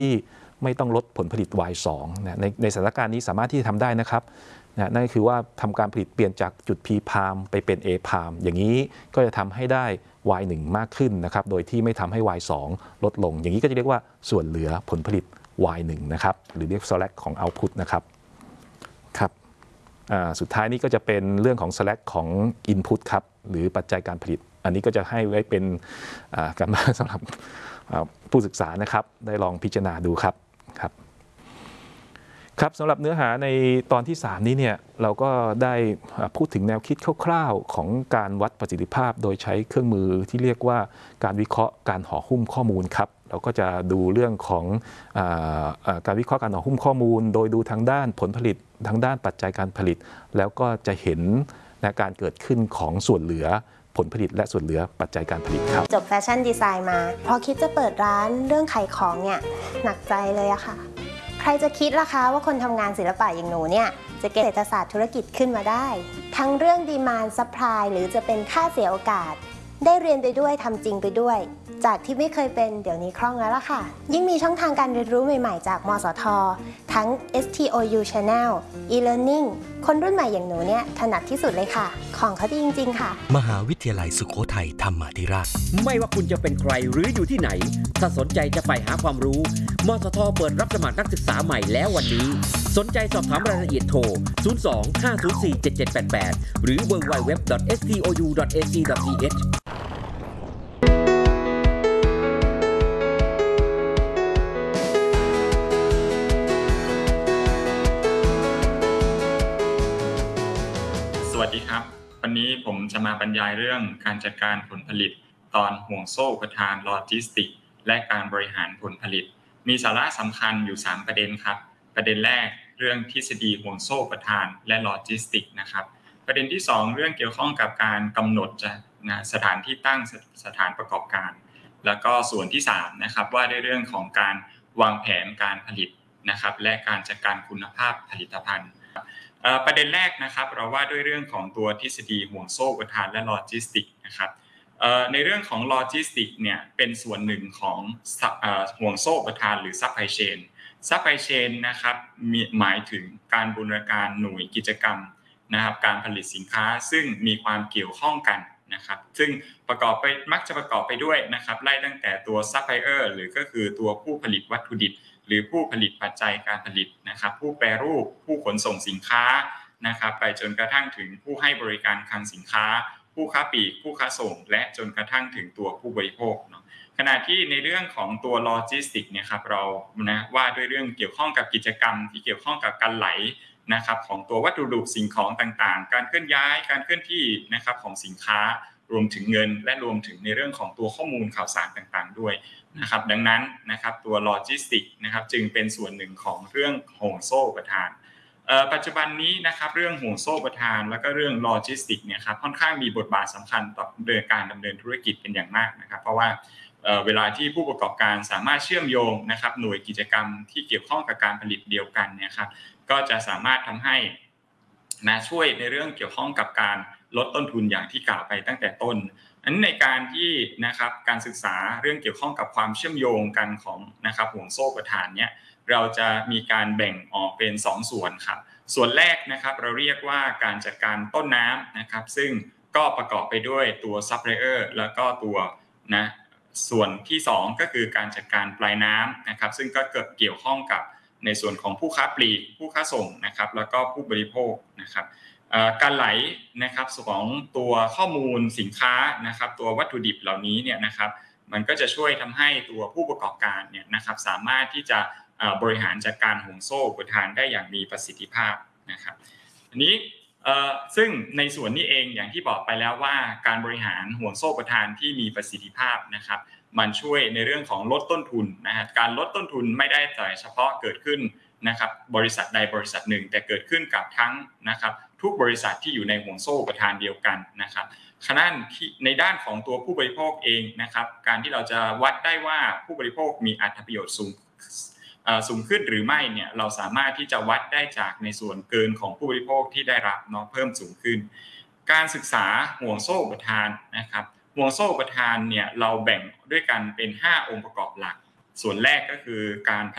ที่ไม่ต้องลดผลผลิต Y2 นะในสถานการณ์นี้สามารถที่จะทำได้นะครับนะนั่นก็คือว่าทำการผลิตเปลี่ยนจากจุด P palm ไปเป็น A palm อย่างนี้ก็จะทำให้ได้ Y1 มากขึ้นนะครับโดยที่ไม่ทำให้ Y2 ลดลงอย่างนี้ก็จะเรียกว่าส่วนเหลือผลผลิต Y1 นะครับหรือเรียก slack ของ output นะครับครับสุดท้ายนี้ก็จะเป็นเรื่องของ slack ของ input ครับหรือปัจจัยการผลิตอันนี้ก็จะให้ไว้เป็นการบ้านสำหรับผู้ศึกษานะครับได้ลองพิจารณาดูครับครับสำหรับเนื้อหาในตอนที่3นี้เนี่ยเราก็ได้พูดถึงแนวคิดคร่าวๆของการวัดประสิทธิภาพโดยใช้เครื่องมือที่เรียกว่าการวิเคราะห์การห่อหุ้มข้อมูลครับเราก็จะดูเรื่องของการวิเคราะห์การห่อหุ้มข้อมูลโดยดูทางด้านผลผลิตทางด้านปัจจัยการผลิตแล้วก็จะเห็นการเกิดขึ้นของส่วนเหลือผลผลิตและส่วนเหลือปัจจัยการผลิตครับจบแฟชั่นดีไซน์มาพอคิดจะเปิดร้านเรื่องขายของเนี่ยหนักใจเลยอะค่ะใครจะคิดล่ะคะว่าคนทำงานศิลปะอย่างหนูเนี่ยจะเก็ตเศรษฐศาสตร์ธุรกิจขึ้นมาได้ทั้งเรื่องดีมานด์ซัพพลายหรือจะเป็นค่าเสียโอกาสได้เรียนไปด้วยทำจริงไปด้วยจากที่ไม่เคยเป็นเดี๋ยวนี้คล่องแล้วล่ะค่ะยิ่งมีช่องทางการเรียนรู้ใหม่ๆจากมสท.ทั้ง STOU Channel e-learning คนรุ่นใหม่อย่างหนูเนี่ยถนัดที่สุดเลยค่ะของเขาดีจริงๆค่ะมหาวิทยาลัยสุโขทัยธรรมาธิราชไม่ว่าคุณจะเป็นใครหรืออยู่ที่ไหนถ้าสนใจจะไปหาความรู้มสท.เปิดรับสมัครนักศึกษาใหม่แล้ววันนี้สนใจสอบถามรายละเอียดโทร 02-504-7788 หรือ www.stou.ac.th สวัสดีครับวันนี้ผมจะมาบรรยายเรื่องการจัดการผลผลิตตอนห่วงโซ่อุปทานโลจิสติกและการบริหารผลผลิตมีสาระสำคัญอยู่3ประเด็นครับประเด็นแรกเรื่องทฤษฎีห่วงโซ่อุปทานและโลจิสติกนะครับประเด็นที่2เรื่องเกี่ยวข้องกับการกำหนดสถานที่ตั้งสถานประกอบการแล้วก็ส่วนที่3นะครับว่าด้วยเรื่องของการวางแผนการผลิตนะครับและการจัดการคุณภาพผลิตภัณฑ์ประเด็นแรกนะครับเราว่าด้วยเรื่องของตัวทฤษฎีห่วงโซ่อุปทานและโลจิสติกนะครับในเรื่องของโลจิสติกเนี่ยเป็นส่วนหนึ่งของห่วงโซ่อุปทานหรือซัพพลายเชนนะครับหมายถึงการบูรณาการหน่วยกิจกรรมนะครับการผลิตสินค้าซึ่งมีความเกี่ยวข้องกันนะครับซึ่งมักจะประกอบไปด้วยนะครับไล่ตั้งแต่ตัวซัพพลายเออร์หรือก็คือตัวผู้ผลิตวัตถุดิบหรือผู้ผลิตปัจจัยการผลิตนะครับผู้แปรรูปผู้ขนส่งสินค้านะครับไปจนกระทั่งถึงผู้ให้บริการคลังสินค้าผู้ค้าปลีกผู้ค้าส่งและจนกระทั่งถึงตัวผู้บริโภคเนาะขณะที่ในเรื่องของตัวโลจิสติกเนี่ยครับเราว่าด้วยเรื่องเกี่ยวข้องกับกิจกรรมที่เกี่ยวข้องกับการไหลนะครับของตัววัตถุดิบสิ่งของต่างๆการเคลื่อนย้ายการเคลื่อนที่นะครับของสินค้ารวมถึงเงินและรวมถึงในเรื่องของตัวข้อมูลข่าวสารต่างๆด้วยนะครับดังนั้นนะครับตัวโลจิสติกนะครับจึงเป็นส่วนหนึ่งของเรื่องห่วงโซ่อุปทานปัจจุบันนี้นะครับเรื่องห่วงโซ่อุปทานแล้วก็เรื่องโลจิสติกเนี่ยครับค่อนข้างมีบทบาทสำคัญต่อการดำเนินธุรกิจเป็นอย่างมากนะครับเพราะว่าเวลาที่ผู้ประกอบการสามารถเชื่อมโยงนะครับหน่วยกิจกรรมที่เกี่ยวข้องกับการผลิตเดียวกันเนี่ยครับก็จะสามารถทำให้ช่วยในเรื่องเกี่ยวข้องกับการลดต้นทุนอย่างที่กล่าวไปตั้งแต่ต้นอันในการที่นะครับการศึกษาเรื่องเกี่ยวข้องกับความเชื่อมโยงกันของนะครับห่วงโซ่อุปทานเนี่ยเราจะมีการแบ่งออกเป็น2ส่วนครับส่วนแรกนะครับเราเรียกว่าการจัดการต้นน้ำนะครับซึ่งก็ประกอบไปด้วยตัวซัพพลายเออร์แล้วก็ตัวส่วนที่2ก็คือการจัดการปลายน้ำนะครับซึ่งก็เกี่ยวข้องกับในส่วนของผู้ค้าปลีกผู้ค้าส่งนะครับแล้วก็ผู้บริโภคนะครับการไหลนะครับของตัวข้อมูลสินค้านะครับตัววัตถุดิบเหล่านี้เนี่ยนะครับมันก็จะช่วยทำให้ตัวผู้ประกอบการเนี่ยนะครับสามารถที่จะบริหารจัดการห่วงโซ่อุปทานได้อย่างมีประสิทธิภาพนะครับอันนี้ซึ่งในส่วนนี้เองอย่างที่บอกไปแล้วว่าการบริหารห่วงโซ่อุปทานที่มีประสิทธิภาพนะครับมันช่วยในเรื่องของลดต้นทุนนะฮะการลดต้นทุนไม่ได้แต่เฉพาะเกิดขึ้นนะครับบริษัทใดบริษัทหนึ่งแต่เกิดขึ้นกับทั้งนะครับทุกบริษัทที่อยู่ในห่วงโซ่อุปทานเดียวกันนะครับฉะนั้นในด้านของตัวผู้บริโภคเองนะครับการที่เราจะวัดได้ว่าผู้บริโภคมีอรรถประโยชน์สูงขึ้นหรือไม่เนี่ยเราสามารถที่จะวัดได้จากในส่วนเกินของผู้บริโภคที่ได้รับเนาะเพิ่มสูงขึ้นการศึกษาห่วงโซ่อุปทานนะครับห่วงโซ่อุปทานเนี่ยเราแบ่งด้วยกันเป็น5องค์ประกอบหลักส่วนแรกก็คือการผ